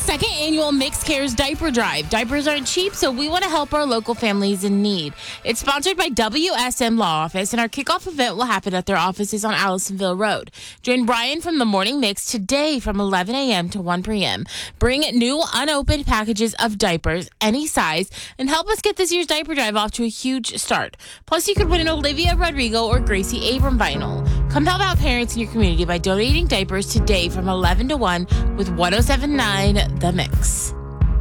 second annual Mixed Cares Diaper Drive. Diapers aren't cheap, so we want to help our local families in need. It's sponsored by WSM Law Office, and our kickoff event will happen at their offices on Allisonville Road. Join Brian from the Morning Mix today from 11 a.m. to 1 p.m. Bring new unopened packages of diapers, any size, and help us get this year's diaper drive off to a huge start. Plus, you could win an Olivia Rodrigo or Gracie Abram vinyl. Come help out parents in your community by donating diapers today from 11 to 1 with 107.9 The Mix.